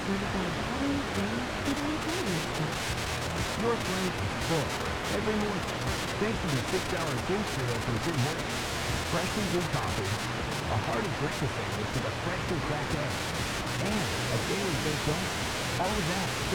certified battery, gas, and maintenance kit. Your brain is full every morning thanks to the 6-hour drink cereal from Tim Hortons. Freshly brewed coffee, a hearty breakfast sandwich with a freshly cracked egg, and a daily baked donut. All of that